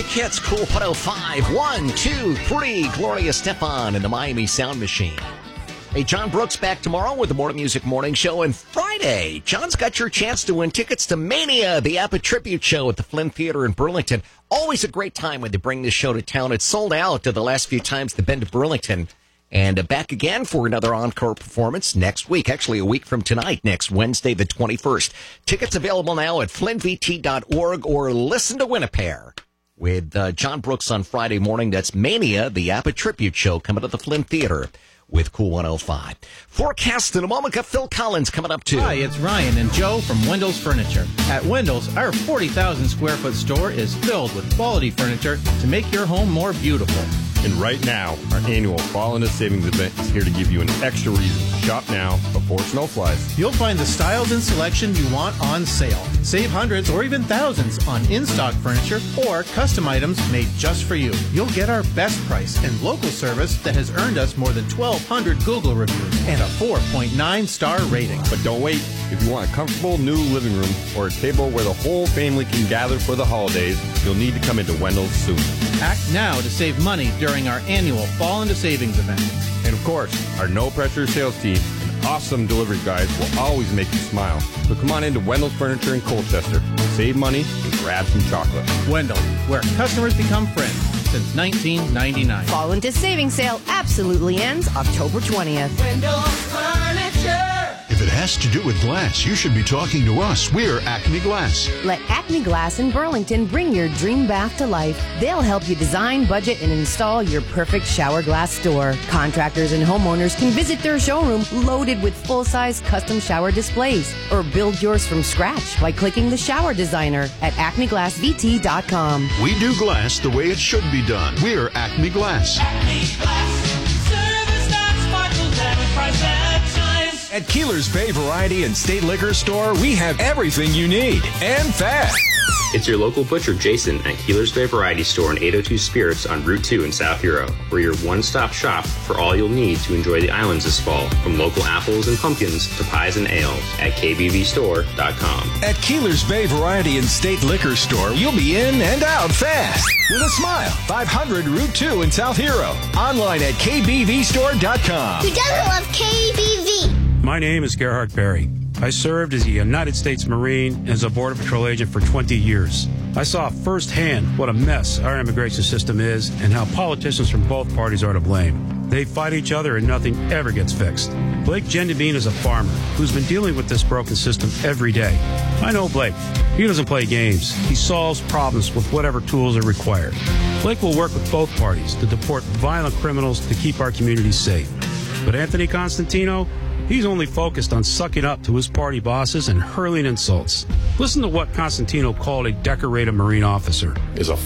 Hits Cool 105. 1, 2, 3. Gloria Stefan and the Miami Sound Machine. Hey, John Brooks back tomorrow with the More Music Morning Show. And Friday, John's got your chance to win tickets to Mania, the ABBA tribute show at the Flynn Theater in Burlington. Always a great time when they bring this show to town. It's sold out the last few times they've been to Burlington. And back again for another encore performance next week. Actually, a week from tonight, next Wednesday, the 21st. Tickets available now at flynnvt.org or listen to win a pair with John Brooks on Friday morning. That's Mania, the ABBA tribute show coming to the Flynn Theater with Cool 105. Forecast in a moment. Got Phil Collins coming up too. Hi, it's Ryan and Joe from Wendell's Furniture. At Wendell's, our 40,000 square foot store is filled with quality furniture to make your home more beautiful. And right now, our annual Fall into Savings event is here to give you an extra reason to shop now before snow flies. You'll find the styles and selection you want on sale. Save hundreds or even thousands on in-stock furniture or custom items made just for you. You'll get our best price and local service that has earned us more than 1,200 Google reviews and a 4.9-star rating. But don't wait. If you want a comfortable new living room or a table where the whole family can gather for the holidays, you'll need to come into Wendell's soon. Act now to save money during our annual Fall into Savings event. And of course, our no-pressure sales team and awesome delivery guys will always make you smile. So come on into Wendell's Furniture in Colchester. Save money and grab some chocolate. Wendell, where customers become friends since 1999. Fall into Savings sale absolutely ends October 20th. Wendell's Furniture. If it has to do with glass, you should be talking to us. We're Acme Glass. Let Acme Glass in Burlington bring your dream bath to life. They'll help you design, budget, and install your perfect shower glass door. Contractors and homeowners can visit their showroom loaded with full-size custom shower displays or build yours from scratch by clicking the shower designer at acmeglassvt.com. We do glass the way it should be done. We're Acme Glass. Acme Glass. Service that sparkles every price at times. At Keeler's Bay Variety and State Liquor Store, we have everything you need and fast. It's your local butcher, Jason, at Keeler's Bay Variety Store and 802 Spirits on Route 2 in South Hero. We're your one-stop shop for all you'll need to enjoy the islands this fall, from local apples and pumpkins to pies and ales at kbvstore.com. At Keeler's Bay Variety and State Liquor Store, you'll be in and out fast with a smile. 500 Route 2 in South Hero. Online at kbvstore.com. Who doesn't love KBV? My name is Gerhard Berry. I served as a United States Marine and as a Border Patrol agent for 20 years. I saw firsthand what a mess our immigration system is and how politicians from both parties are to blame. They fight each other and nothing ever gets fixed. Blake Gendebine is a farmer who's been dealing with this broken system every day. I know Blake. He doesn't play games. He solves problems with whatever tools are required. Blake will work with both parties to deport violent criminals to keep our communities safe. But Anthony Constantino, he's only focused on sucking up to his party bosses and hurling insults. Listen to what Constantino called a decorated Marine officer. Is a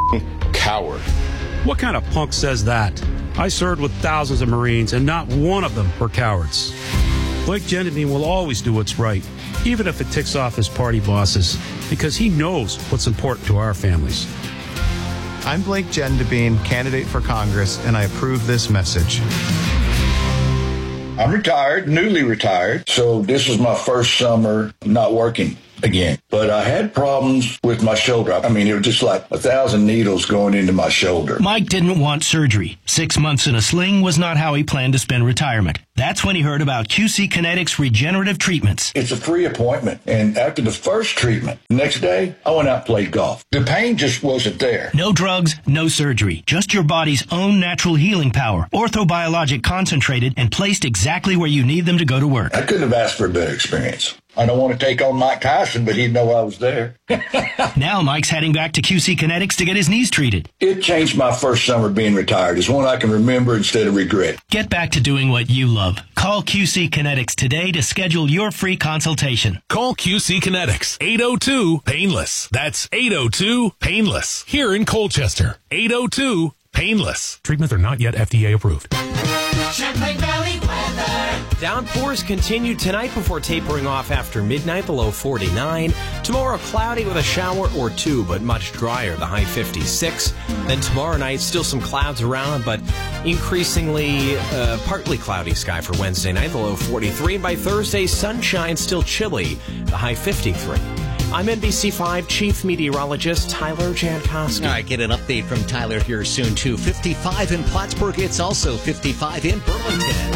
coward. What kind of punk says that? I served with thousands of Marines, and not one of them were cowards. Blake Gendebine will always do what's right, even if it ticks off his party bosses, because he knows what's important to our families. I'm Blake Gendebine, candidate for Congress, and I approve this message. I'm retired, newly retired, so this was my first summer not working again. But I had problems with my shoulder. I mean, it was just like 1,000 needles going into my shoulder. Mike didn't want surgery. 6 months in a sling was not how he planned to spend retirement. That's when he heard about QC Kinetics regenerative treatments. It's a free appointment. And after the first treatment, the next day, I went out and played golf. The pain just wasn't there. No drugs, no surgery. Just your body's own natural healing power. Orthobiologic concentrated and placed exactly where you need them to go to work. I couldn't have asked for a better experience. I don't want to take on Mike Tyson, but he'd know I was there. Now Mike's heading back to QC Kinetics to get his knees treated. It changed my first summer being retired. It's one I can remember instead of regret. Get back to doing what you love. Call QC Kinetics today to schedule your free consultation. Call QC Kinetics. 802-PAINLESS. That's 802-PAINLESS. Here in Colchester. 802-PAINLESS. Treatments are not yet FDA approved. Champlain Valley weather. Downpours continue tonight before tapering off after midnight, the low 49. Tomorrow, cloudy with a shower or two, but much drier, the high 56. Then tomorrow night, still some clouds around, but increasingly partly cloudy sky for Wednesday night, the low 43. By Thursday, sunshine, still chilly, the high 53. I'm NBC5 Chief Meteorologist Tyler Jankowski. All right, get an update from Tyler here soon, too. 55 in Plattsburgh. It's also 55 in Burlington.